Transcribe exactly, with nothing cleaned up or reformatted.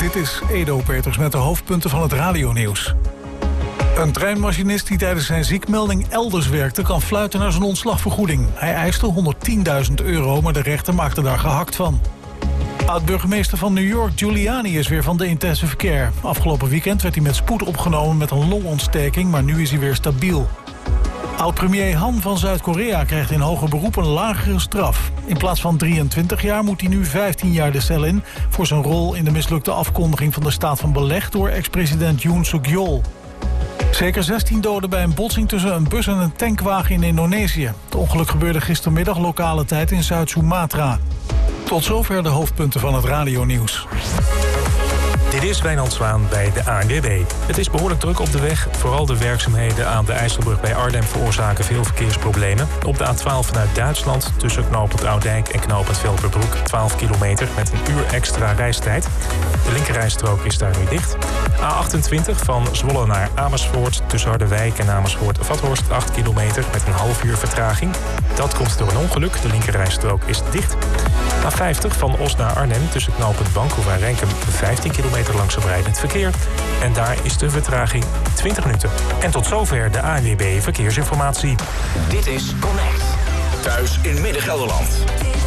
Dit is Edo Peters met de hoofdpunten van het radionieuws. Een treinmachinist die tijdens zijn ziekmelding elders werkte kan fluiten naar zijn ontslagvergoeding. Hij eiste honderdtienduizend euro, maar de rechter maakte daar gehakt van. Oud-burgemeester van New York, Giuliani, is weer van de intensive care. Afgelopen weekend werd hij met spoed opgenomen met een longontsteking, maar nu is hij weer stabiel. Oud-premier Han van Zuid-Korea krijgt in hoger beroep een lagere straf. In plaats van drieëntwintig jaar moet hij nu vijftien jaar de cel in voor zijn rol in de mislukte afkondiging van de staat van beleg door ex-president Yoon Suk-yeol. Zeker zestien doden bij een botsing tussen een bus en een tankwagen in Indonesië. Het ongeluk gebeurde gistermiddag lokale tijd in Zuid-Sumatra. Tot zover de hoofdpunten van het radionieuws. Dit is Wijnand Zwaan bij de A N W B. Het is behoorlijk druk op de weg. Vooral de werkzaamheden aan de IJsselbrug bij Arnhem veroorzaken veel verkeersproblemen. Op de A twaalf vanuit Duitsland tussen knooppunt Oudijk en knooppunt Velperbroek twaalf kilometer met een uur extra reistijd. De linkerrijstrook is daar nu dicht. A achtentwintig van Zwolle naar Amersfoort tussen Harderwijk en Amersfoort-Vathorst acht kilometer met een half uur vertraging. Dat komt door een ongeluk. De linkerrijstrook is dicht. A vijftig van Os naar Arnhem tussen knooppunt Bankhoef en Renkum vijftien kilometer langzaam rijdend verkeer. En daar is de vertraging twintig minuten. En tot zover de A N W B Verkeersinformatie. Dit is Connect. Thuis in Midden-Gelderland.